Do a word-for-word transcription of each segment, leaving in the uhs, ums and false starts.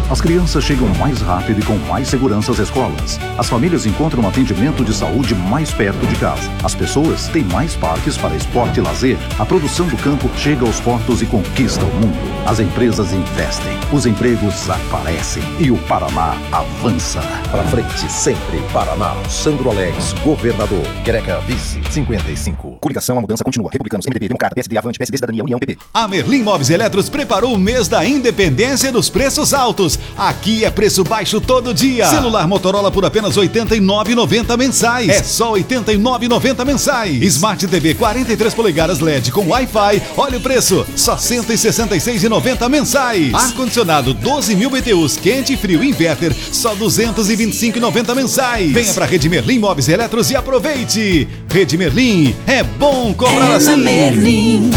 As crianças chegam mais rápido e com mais segurança às escolas. As famílias encontram um atendimento de saúde mais perto de casa. As pessoas têm mais parques para esporte e lazer. A produção do campo chega aos portos e conquista o mundo. As empresas investem, os empregos aparecem e o Paraná avança. Para frente, sempre, Paraná. Sandro Alex, governador. Quereca, vice, cinquenta e cinco. Coligação, a mudança continua. Republicanos, M D B, Democrata, P S D, Avante, P S D, Cidadania, União, P P. A Merlin Móveis e Eletros preparou o mês da independência dos preços altos. Aqui é preço baixo todo dia. Celular Motorola por apenas oitenta e nove reais e noventa centavos mensais. É só oitenta e nove reais e noventa centavos mensais. Smart T V quarenta e três polegadas L E D com Wi-Fi. Olha o preço, só cento e sessenta e seis reais e noventa centavos mensais. Ar-condicionado doze mil B T Us, quente e frio inverter, só duzentos e vinte e cinco reais e noventa centavos mensais. Venha pra Rede Merlin Móveis e Eletros e aproveite. Rede Merlin, é bom comprar é assim. Merlin.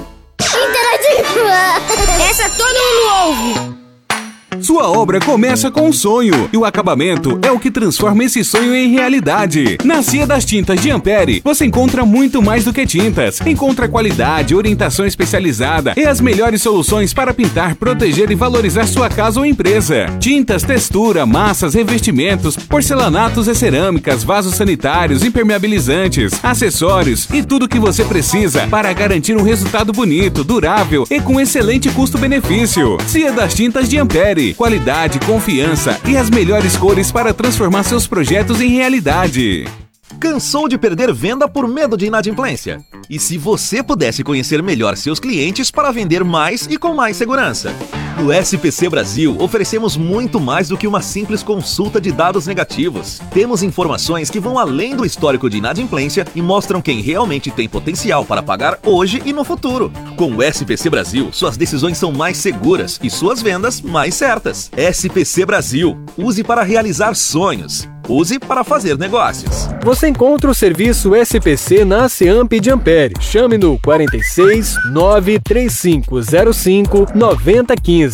Interativa. Essa todo mundo ouve. Sua obra começa com um sonho e o acabamento é o que transforma esse sonho em realidade. Na Cia das Tintas de Ampere, você encontra muito mais do que tintas. Encontra qualidade, orientação especializada e as melhores soluções para pintar, proteger e valorizar sua casa ou empresa. Tintas, textura, massas, revestimentos, porcelanatos e cerâmicas, vasos sanitários, impermeabilizantes, acessórios e tudo o que você precisa para garantir um resultado bonito, durável e com excelente custo-benefício. Cia das Tintas de Ampere. Qualidade, confiança e as melhores cores para transformar seus projetos em realidade. Cansou de perder venda por medo de inadimplência? E se você pudesse conhecer melhor seus clientes para vender mais e com mais segurança? No S P C Brasil, oferecemos muito mais do que uma simples consulta de dados negativos. Temos informações que vão além do histórico de inadimplência e mostram quem realmente tem potencial para pagar hoje e no futuro. Com o S P C Brasil, suas decisões são mais seguras e suas vendas mais certas. S P C Brasil. Use para realizar sonhos. Use para fazer negócios. Você encontra o serviço S P C na Ceamp de Ampere. Chame no quarenta e seis, nove três cinco zero cinco, noventa e cinco.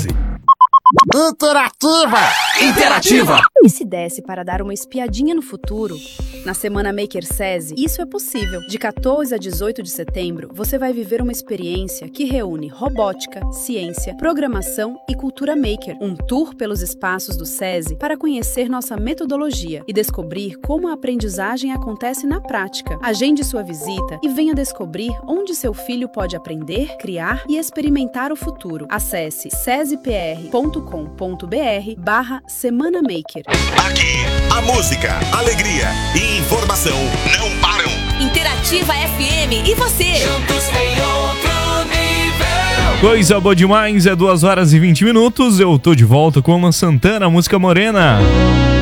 Interativa! Interativa! E se desse para dar uma espiadinha no futuro? Na Semana Maker SESI, isso é possível. De quatorze a dezoito de setembro, você vai viver uma experiência que reúne robótica, ciência, programação e cultura maker. Um tour pelos espaços do SESI para conhecer nossa metodologia e descobrir como a aprendizagem acontece na prática. Agende sua visita e venha descobrir onde seu filho pode aprender, criar e experimentar o futuro. Acesse sesipr ponto com ponto br barra Semana Maker. Aqui, a música, alegria e informação não param. Interativa F M e você. Juntos em outro nível. Coisa boa demais, é duas horas e vinte minutos. Eu tô de volta com Luan Santana, música Morena.